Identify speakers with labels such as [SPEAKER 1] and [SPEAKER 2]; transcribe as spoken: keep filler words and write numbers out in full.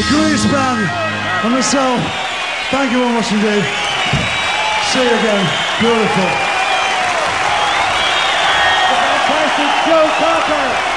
[SPEAKER 1] the greatest band and myself. Thank you very much indeed. See you again. Beautiful.
[SPEAKER 2] The fantastic Joe Cocker.